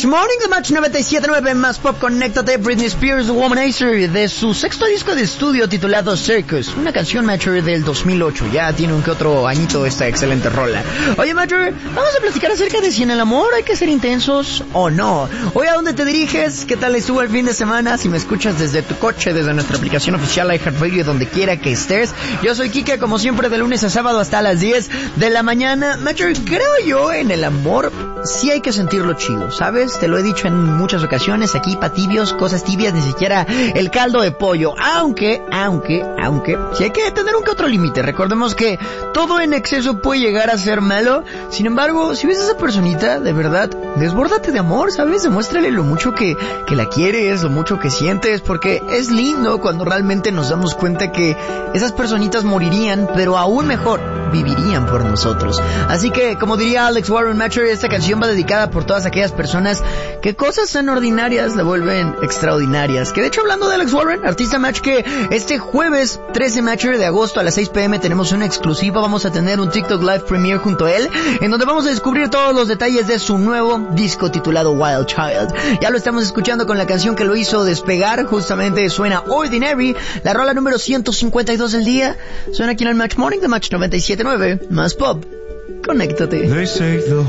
Match Morning, The Match 97.9, más pop, conéctate. Britney Spears, Womanizer, de su sexto disco de estudio titulado Circus, una canción, Matcher, del 2008. Ya tiene un que otro añito esta excelente rola. Oye, Matcher, vamos a platicar acerca de si en el amor hay que ser intensos o no. Oye, ¿a dónde te diriges? ¿Qué tal estuvo el fin de semana? Si me escuchas desde tu coche, desde nuestra aplicación oficial iHeartRadio, donde quiera que estés. Yo soy Kike, como siempre, de lunes a sábado hasta las 10 de la mañana. Matcher, creo yo en el amor sí hay que sentirlo chido, ¿sabes? Te lo he dicho en muchas ocasiones, aquí pa' tibios, cosas tibias, ni siquiera el caldo de pollo. Aunque, sí hay que tener un que otro límite. Recordemos que todo en exceso puede llegar a ser malo. Sin embargo, si ves a esa personita, de verdad, desbórdate de amor, ¿sabes? Demuéstrale lo mucho que la quieres, lo mucho que sientes, porque es lindo cuando realmente nos damos cuenta que esas personitas morirían, pero aún mejor, vivirían por nosotros. Así que, como diría Alex Warren, Matcher, esta canción va dedicada por todas aquellas personas que cosas tan ordinarias la vuelven extraordinarias. Que de hecho, hablando de Alex Warren, artista Match, que este jueves 13 Matcher de agosto a las 6 p.m. tenemos una exclusiva. Vamos a tener un TikTok Live Premiere junto a él, en donde vamos a descubrir todos los detalles de su nuevo disco titulado Wild Child. Ya lo estamos escuchando con la canción que lo hizo despegar. Justamente suena Ordinary, la rola número 152 del día. Suena aquí en el Match Morning de Match 97.9, más pop. Conéctate. They say the